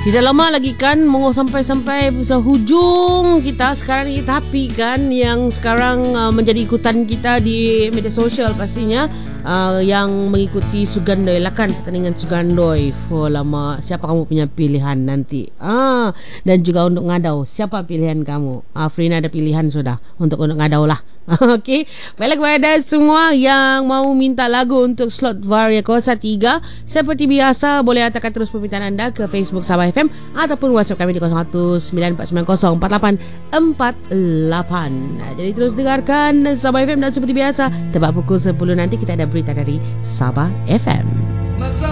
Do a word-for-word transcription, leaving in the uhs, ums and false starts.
Tidak lama lagi kan mau sampai-sampai hujung kita sekarang ni. Tapi kan yang sekarang uh, menjadi ikutan kita di media sosial pastinya uh, yang mengikuti Sugandoi lah kan, pertandingan Sugandoi. Oh lama, siapa kamu punya pilihan nanti? Ah, dan juga untuk ngadau, siapa pilihan kamu? Ah, Frina ada pilihan sudah untuk untuk ngadau lah. Okey, baiklah kepada semua yang mau minta lagu untuk slot Varia Kosa tiga, seperti biasa boleh hantarkan terus permintaan anda ke Facebook Sabah F M ataupun WhatsApp kami di kosong satu sembilan empat sembilan kosong empat lapan empat lapan. Nah, jadi terus dengarkan Sabah F M dan seperti biasa tepat pukul sepuluh nanti kita ada berita dari Sabah F M.